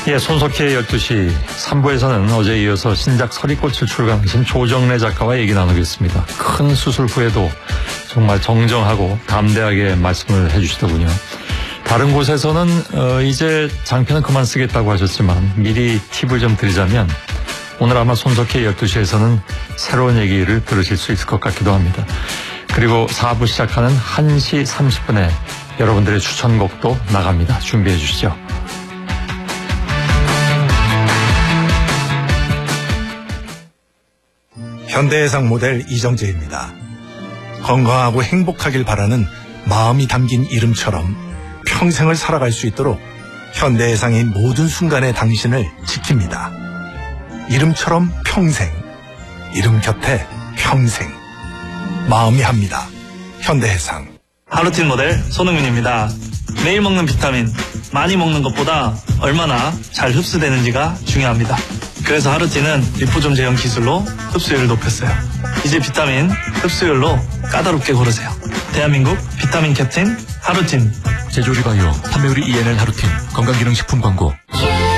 예, 손석희의 12시 3부에서는 어제에 이어서 신작 서리꽃을 출간하신 조정래 작가와 얘기 나누겠습니다. 큰 수술 후에도 정말 정정하고 담대하게 말씀을 해주시더군요. 다른 곳에서는 이제 장편은 그만 쓰겠다고 하셨지만 미리 팁을 좀 드리자면 오늘 아마 손석희의 12시에서는 새로운 얘기를 들으실 수 있을 것 같기도 합니다. 그리고 4부 시작하는 1시 30분에 여러분들의 추천곡도 나갑니다. 준비해 주시죠. 현대해상 모델 이정재입니다. 건강하고 행복하길 바라는 마음이 담긴 이름처럼 평생을 살아갈 수 있도록 현대해상의 모든 순간에 당신을 지킵니다. 이름처럼 평생, 이름 곁에 평생, 마음이 합니다. 현대해상. 하루틴 모델 손흥민입니다. 매일 먹는 비타민, 많이 먹는 것보다 얼마나 잘 흡수되는지가 중요합니다. 그래서 하루틴은 리포좀 제형 기술로 흡수율을 높였어요. 이제 비타민 흡수율로 까다롭게 고르세요. 대한민국 비타민 캡틴 하루틴. 제조리바이오, 판매우리 ENL 하루틴, 건강기능식품 광고.